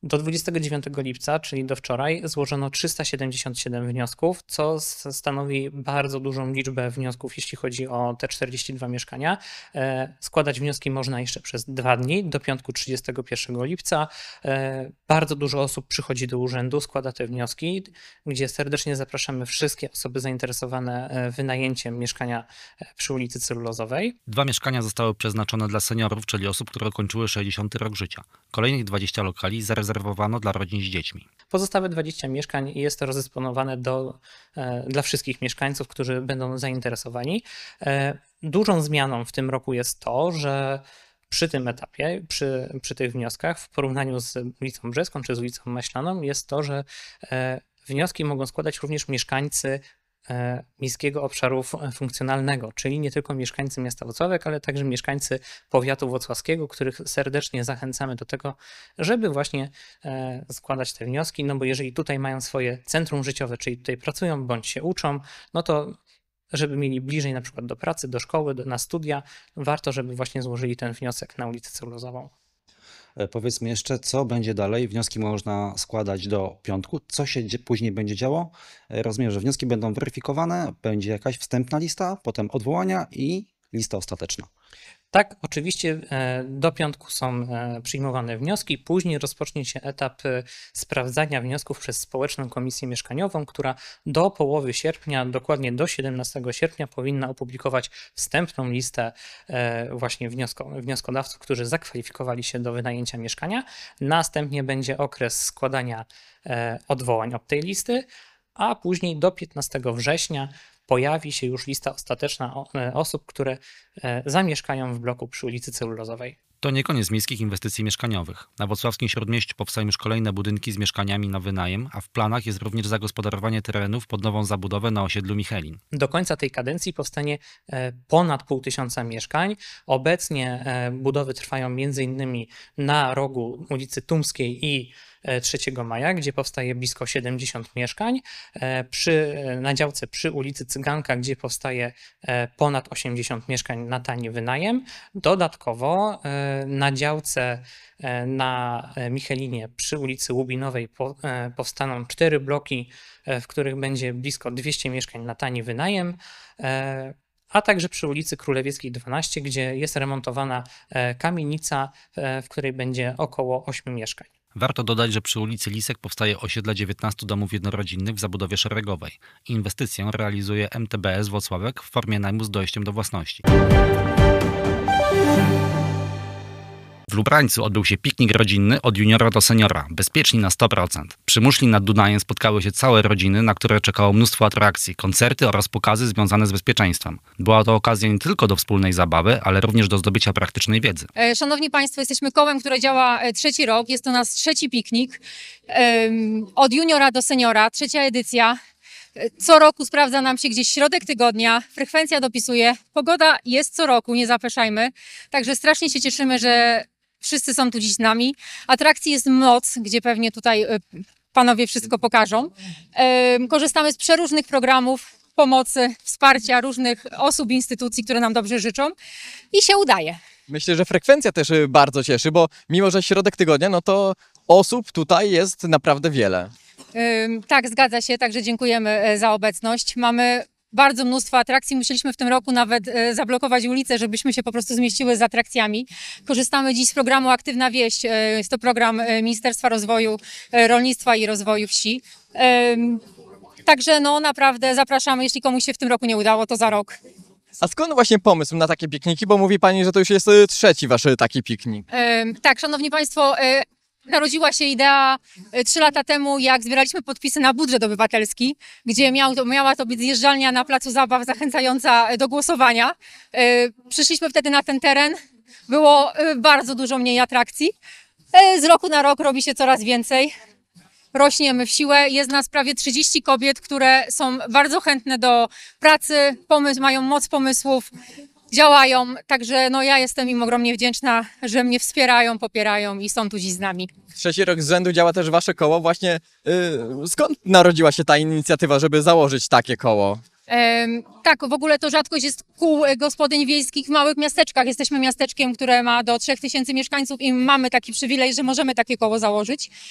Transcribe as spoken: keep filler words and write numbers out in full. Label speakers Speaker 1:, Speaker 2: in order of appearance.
Speaker 1: Do dwudziestego dziewiątego lipca, czyli do wczoraj, złożono trzysta siedemdziesiąt siedem wniosków, co stanowi bardzo dużą liczbę wniosków, jeśli chodzi o te czterdzieści dwa mieszkania. Składać wnioski można jeszcze przez dwa dni, do piątku trzydziestego pierwszego lipca. Bardzo dużo osób przychodzi do urzędu, składa te wnioski, gdzie serdecznie zapraszamy wszystkie osoby zainteresowane wynajęciem mieszkania przy ulicy Celulozowej.
Speaker 2: Dwa mieszkania zostały przeznaczone dla seniorów, czyli osób, które kończyły sześćdziesiąty rok życia. Kolejnych dwadzieścia lokali zarezerwowano dla rodzin z dziećmi.
Speaker 1: Pozostałe dwadzieścia mieszkań jest rozdysponowane do, dla wszystkich mieszkańców, którzy będą zainteresowani. Dużą zmianą w tym roku jest to, że przy tym etapie, przy, przy tych wnioskach, w porównaniu z ulicą Brzeską czy z ulicą Maślaną, jest to, że wnioski mogą składać również mieszkańcy miejskiego obszaru funkcjonalnego, czyli nie tylko mieszkańcy miasta Włocławek, ale także mieszkańcy powiatu włocławskiego, których serdecznie zachęcamy do tego, żeby właśnie składać te wnioski, no bo jeżeli tutaj mają swoje centrum życiowe, czyli tutaj pracują bądź się uczą, no to żeby mieli bliżej na przykład do pracy, do szkoły, do, na studia, warto, żeby właśnie złożyli ten wniosek na ulicę Celulozową.
Speaker 3: Powiedzmy jeszcze, co będzie dalej. Wnioski można składać do piątku. Co się później będzie działo? Rozumiem, że wnioski będą weryfikowane, będzie jakaś wstępna lista, potem odwołania i lista ostateczna.
Speaker 1: Tak, oczywiście do piątku są przyjmowane wnioski, później rozpocznie się etap sprawdzania wniosków przez Społeczną Komisję Mieszkaniową, która do połowy sierpnia, dokładnie do siedemnastego sierpnia powinna opublikować wstępną listę właśnie wnioskodawców, którzy zakwalifikowali się do wynajęcia mieszkania. Następnie będzie okres składania odwołań od tej listy, a później do piętnastego września pojawi się już lista ostateczna osób, które zamieszkają w bloku przy ulicy Celulozowej.
Speaker 2: To nie koniec miejskich inwestycji mieszkaniowych. Na włocławskim Śródmieściu powstają już kolejne budynki z mieszkaniami na wynajem, a w planach jest również zagospodarowanie terenów pod nową zabudowę na osiedlu Michelin.
Speaker 1: Do końca tej kadencji powstanie ponad pół tysiąca mieszkań. Obecnie budowy trwają między innymi na rogu ulicy Tumskiej i trzeciego maja, gdzie powstaje blisko siedemdziesiąt mieszkań, przy, na działce przy ulicy Cyganka, gdzie powstaje ponad osiemdziesiąt mieszkań na tani wynajem. Dodatkowo na działce na Michelinie przy ulicy Łubinowej powstaną cztery bloki, w których będzie blisko dwieście mieszkań na tani wynajem, a także przy ulicy Królewieckiej dwanaście, gdzie jest remontowana kamienica, w której będzie około ośmiu mieszkań.
Speaker 2: Warto dodać, że przy ulicy Lisek powstaje osiedle dziewiętnastu domów jednorodzinnych w zabudowie szeregowej. Inwestycję realizuje M T B S Włocławek w formie najmu z dojściem do własności. W Lubrańcu odbył się piknik rodzinny od juniora do seniora, bezpieczni na sto procent. Przy muszli nad Dunajem spotkały się całe rodziny, na które czekało mnóstwo atrakcji, koncerty oraz pokazy związane z bezpieczeństwem. Była to okazja nie tylko do wspólnej zabawy, ale również do zdobycia praktycznej wiedzy.
Speaker 4: Szanowni Państwo, jesteśmy kołem, które działa trzeci rok. Jest to nasz trzeci piknik. Od juniora do seniora, trzecia edycja. Co roku sprawdza nam się gdzieś środek tygodnia, frekwencja dopisuje, pogoda jest co roku, nie zapeszajmy. Także strasznie się cieszymy, że wszyscy są tu dziś z nami. Atrakcji jest moc, gdzie pewnie tutaj panowie wszystko pokażą. Korzystamy z przeróżnych programów pomocy, wsparcia różnych osób, instytucji, które nam dobrze życzą i się udaje.
Speaker 5: Myślę, że frekwencja też bardzo cieszy, bo mimo, że środek tygodnia, no to osób tutaj jest naprawdę wiele.
Speaker 4: Tak, zgadza się, także dziękujemy za obecność. Mamy bardzo mnóstwo atrakcji. Musieliśmy w tym roku nawet zablokować ulicę, żebyśmy się po prostu zmieściły z atrakcjami. Korzystamy dziś z programu Aktywna Wieś. Jest to program Ministerstwa Rozwoju Rolnictwa i Rozwoju Wsi. Także no naprawdę zapraszamy, jeśli komuś się w tym roku nie udało, to za rok.
Speaker 5: A skąd właśnie pomysł na takie pikniki? Bo mówi Pani, że to już jest trzeci Wasz taki piknik.
Speaker 4: Tak, Szanowni Państwo, narodziła się idea trzy lata temu, jak zbieraliśmy podpisy na budżet obywatelski, gdzie miał to, miała to być zjeżdżalnia na placu zabaw zachęcająca do głosowania. Przyszliśmy wtedy na ten teren, było bardzo dużo mniej atrakcji. Z roku na rok robi się coraz więcej. Rośniemy w siłę. Jest nas prawie trzydzieści kobiet, które są bardzo chętne do pracy, pomysł, mają moc pomysłów, działają. Także no, ja jestem im ogromnie wdzięczna, że mnie wspierają, popierają i są tu dziś z nami.
Speaker 5: Trzeci rok z rzędu działa też Wasze koło. Właśnie yy, skąd narodziła się ta inicjatywa, żeby założyć takie koło?
Speaker 4: Ehm, tak, w ogóle to rzadkość jest kół gospodyń wiejskich w małych miasteczkach. Jesteśmy miasteczkiem, które ma do trzech tysięcy mieszkańców i mamy taki przywilej, że możemy takie koło założyć.